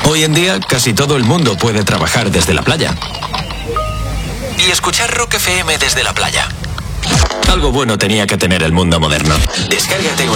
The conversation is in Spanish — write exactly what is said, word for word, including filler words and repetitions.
Hoy en día, casi todo el mundo puede trabajar desde la playa. Y escuchar Rock F M desde la playa. Algo bueno tenía que tener el mundo moderno. Descárgate un